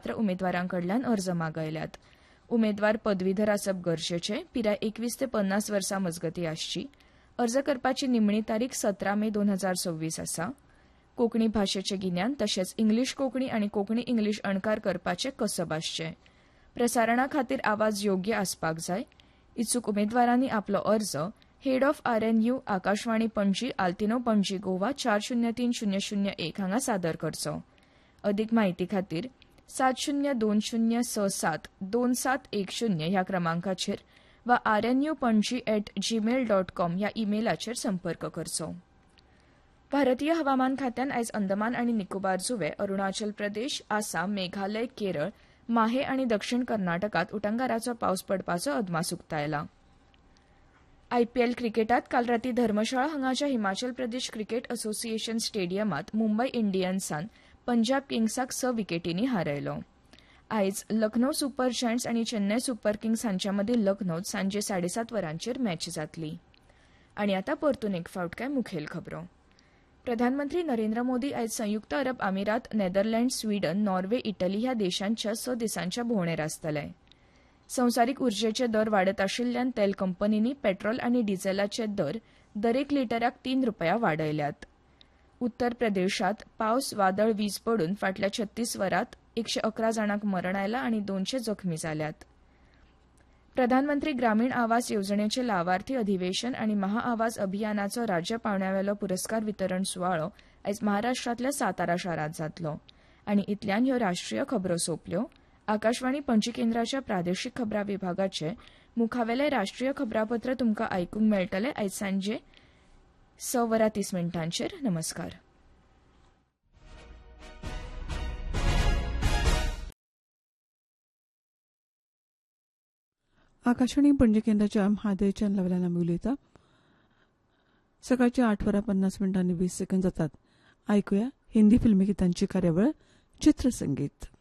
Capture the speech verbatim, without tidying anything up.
पात्र उमेदवारांकडल्यान अर्ज मागयल्यात. उमेदवार पदवीधर आसप गरजेचे, पिराय एकवीस ते पन्नास वर्सां मजगती आसची. अर्ज करपाची निमणी तारीख सतरा मे दोन हजार सव्वीस आसा. कोंकणी भाशेचे गिन्यान तशेंच इंग्लीश कोंकणी आनी कोंकणी इंग्लीश अणकार करपाचे कसब आसचे. प्रसारणा खातीर आवाज योग्य आसपाक जाय. इच्छुक उमेदवारांनी आपलो अर्ज head of R N you Akashvani Panaji आल्तिनो पणजी गोवा चार शुन्य तीन शुन्य शुन्य एक हांगा सादर करचो. अदीक म्हायती खातीर सात शुन्य दोन शुन्य स सात दोन सात एक शुन्य ह्या क्रमांकाचेर वा R N you Panaji at Gmail dot com ह्या इमेलाचेर संपर्क करचो. भारतीय हवामान खात्यान आयज अंदमान आनी निकोबार जुंवे, अरुणाचल प्रदेश, आसाम, मेघालय, केरळ, माहे आनी दक्षिण कर्नाटकात उटंगाराचो पावस पडपाचो अदमास उक्तायला. आयपीएल क्रिकेटात काल राती धर्मशाळा हांगाच्या हिमाचल प्रदेश क्रिकेट असोसिएशन स्टेडियमात मुंबय इंडियन्सान पंजाब किंग्साक स विकेटींनी हारयलो. आयज लखनौ सुपर जायंट्स आनी चेन्नय सुपर किंग्स हांच्या मदीं लखनौत सांजे साडेसात वरांचेर मॅच जातली. आनी आतां परतून एक फावट काय मुखेल खबरो. प्रधानमंत्री नरेंद्र मोदी आयज संयुक्त अरब अमिरात, नेदरलँड, स्वीडन, नॉर्वे, इटली ह्या देशांच्या स दिसांच्या भोंवडेर आसतले. संवसारीक उर्जेचे दर वाडत आशिल्ल्यान तेल कंपनींनी पेट्रोल आनी डिझेलाचे दर दरेक लिटराक तीन रुपया वाडयल्यात. उत्तर प्रदेशात पावस, वादळ, वीज पडून फाटल्या छत्तीस वरांत एकशे अकरा जाणांक मरण आयलां आनी दोनशे जखमी जाल्यात. प्रधानमंत्री ग्रामीण आवास येवजणेचे लावार्थी अधिवेशन आनी महाआवास अभियानाचो राज्य पावण्यावेलो पुरस्कार वितरण सुवाळो आयज महाराष्ट्रांतल्या सातारा शारांत जातलो. आनी इतल्यान ह्यो राष्ट्रीय खबरो सोंपल्यो. आकाशवाणी पणजी केंद्राच्या प्रादेशीक खबरां विभागाचे मुखावेले राष्ट्रीय खबरापत्र तुमकां आयकूंक मेळटले आयज सांजे स वरां तीस मिनटांचेर. नमस्कार. आकाशवाणी पणजी केंद्राच्या म्हादय चॅनलावेल्यान आमी उलयता. सकाळच्या आठ वरां पन्नास मिनटांनी वीस सेकंद जातात. आयकुया हिंदी फिल्मी गितांची कार्यावळ चित्रसंगीत.